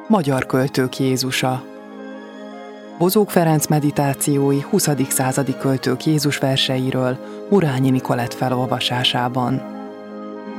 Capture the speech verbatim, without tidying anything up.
Magyar költők Jézusa. Bozók Ferenc meditációi huszadik századi költők Jézus verseiről Murányi Nikolett felolvasásában.